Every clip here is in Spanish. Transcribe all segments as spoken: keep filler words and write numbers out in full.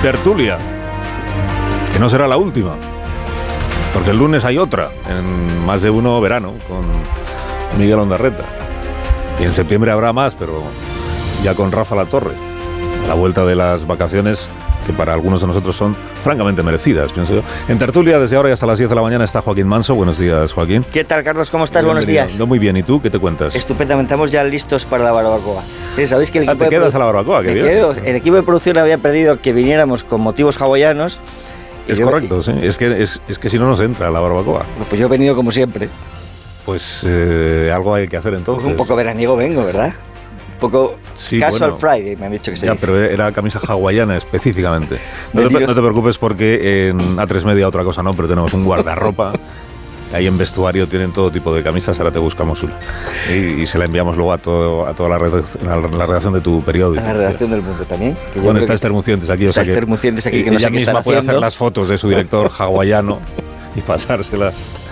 tertulia, que no será la última, porque el lunes hay otra, en Más de Uno Verano, con Miguel Ondarreta. Y en septiembre habrá más, pero ya con Rafa Latorre, a la vuelta de las vacaciones, que para algunos de nosotros son francamente merecidas, pienso yo. En tertulia, desde ahora y hasta las diez de la mañana, está Joaquín Manso. Buenos días, Joaquín. ¿Qué tal, Carlos? ¿Cómo estás? Bienvenido. Buenos días. No, muy bien. ¿Y tú? ¿Qué te cuentas? Estupendamente. Estamos ya listos para la barbacoa. ¿Sabéis que el ah, equipo ¿te de quedas produ- a la barbacoa? Qué Me bien. quedo. El equipo de producción había pedido que viniéramos con motivos hawaianos. Es yo, correcto, sí. Es que, es, es que si no nos entra la barbacoa. Pues yo he venido como siempre. Pues eh, algo hay que hacer entonces. Pues un poco veraniego vengo, ¿verdad? Un poco sí, casual bueno, Friday, me han dicho que se ya, dice. pero era camisa hawaiana específicamente. No te, no te preocupes porque en A tres Media otra cosa no, pero tenemos un guardarropa. Ahí en vestuario tienen todo tipo de camisas, ahora te buscamos una. Y, y se la enviamos luego a, todo, a toda la, red, a la redacción de tu periódico. A la redacción del Mundo también. Bueno, está Esther Mucientes aquí. Está o sea Esther Mucientes aquí, que no sé qué ella misma puede haciendo. hacer las fotos de su director hawaiano y pasárselas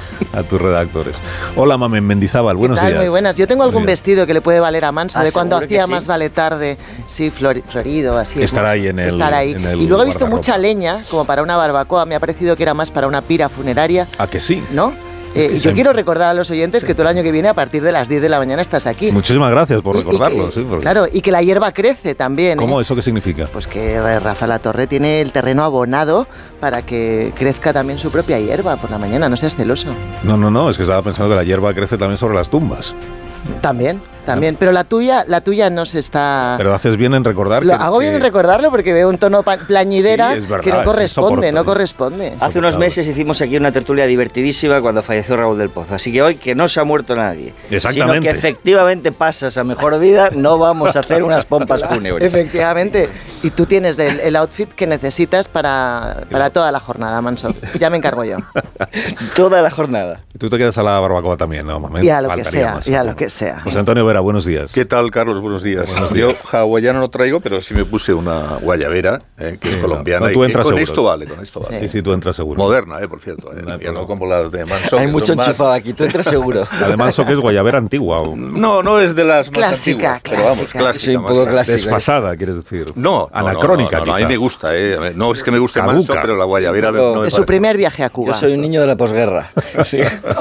a tus redactores. Hola, Mamen Mendizábal, buenos ¿Qué tal? días. Muy buenas. Yo tengo algún vestido que le puede valer a Manso, ah, de cuando hacía sí. Más Vale Tarde, sí, flor, florido, así. Estará ahí en el Estar ahí. en el y luego he visto guardarropa. mucha leña, como para una barbacoa, me ha parecido que era más para una pira funeraria. ¿A que sí? ¿No? Es Eh, que yo sí. quiero recordar a los oyentes Sí. que todo el año que viene, a partir de las diez de la mañana, estás aquí. Muchísimas gracias por Y- y recordarlo. que- sí, porque... Claro, y que la hierba crece también. ¿Cómo? ¿eh? ¿Eso qué significa? Pues que Rafa Latorre tiene el terreno abonado para que crezca también su propia hierba por la mañana, no seas celoso. No, no, no, es que estaba pensando que la hierba crece también sobre las tumbas. También, también. Pero la tuya, la tuya no se está... Pero haces bien en recordar Lo que... hago bien que- en recordarlo porque veo un tono pa- plañidera Sí, es verdad, que no es corresponde, insoportable. no corresponde. Hace unos meses hicimos aquí una tertulia divertidísima cuando falleció Raúl del Pozo. Así que hoy que no se ha muerto nadie, Exactamente. sino que efectivamente pasas a mejor vida, no vamos a hacer unas pompas fúnebres. Efectivamente. Y tú tienes el, el outfit que necesitas para, para toda la jornada, Manso. Ya me encargo yo. Toda la jornada. Y tú te quedas a la barbacoa también, ¿no, Mamen? Y a lo que Faltaría sea, más. y a lo que sea. José Antonio Vera, buenos días. ¿Qué tal, Carlos? Buenos días. Buenos Yo días. hawaiano no traigo, pero sí me puse una guayabera, eh, que Sí, es colombiana. no, y tú que entras con seguros. esto vale, con esto vale. Sí, sí, tú entras seguro. Moderna, eh, por cierto. Eh, No hay ya problema. no como las de Manso. Hay que mucho son más- enchufado aquí, tú entras seguro. Además, eso que es guayabera antigua. O No, no es de las más Clásica, antiguas, pero vamos, clásica. clásica. Sí, un más poco clásica. clásica. desfasada, quieres decir. No, no, Anacrónica, no, no, no, a quizá. mí me gusta, eh. No es que me guste Caduca. Manso, pero la guayabera Sí, no no, me Es su parece. primer viaje a Cuba. Yo soy un niño de la posguerra. Sí.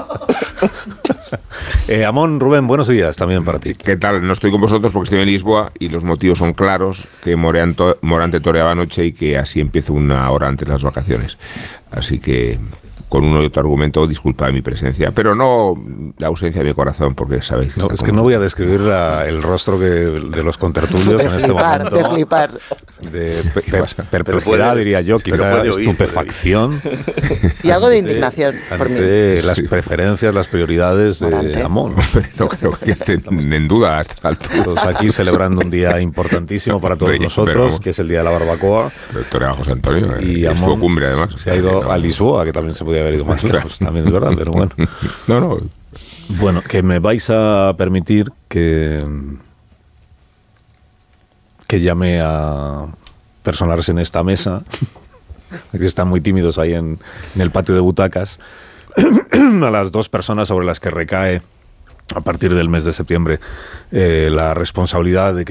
Eh, Amón, Rubén, buenos días también para ti. ¿Qué tal? No estoy con vosotros porque estoy en Lisboa y los motivos son claros, que Moreanto- Morante toreaba anoche y que así empiezo una hora antes las vacaciones. Así que, con uno y otro argumento, disculpa mi presencia, pero no la ausencia de mi corazón, porque sabéis... No, está es que como- no voy a describir la- el rostro que, de los contertulios de en este flipar, momento. de flipar. De pe- pe- pasa? perplejidad, puede- diría yo, pero quizá puede oír, estupefacción. Y algo de ante- indignación por mí. ante las preferencias, las prioridades de Morante. Amón. No creo que estén en duda a esta altura. Todos aquí celebrando un día importantísimo para todos Hombre, nosotros, pero vamos. que es el día de la barbacoa. Pero toreaba José Antonio, eh, Y es su Amón cumbre además. se ha ido a Lisboa, que también se podía haber ido más lejos, también es verdad, pero bueno. No, no, Bueno, que me vais a permitir que, que llame a personarse en esta mesa, que están muy tímidos ahí en, en el patio de butacas, a las dos personas sobre las que recae a partir del mes de septiembre eh, la responsabilidad de que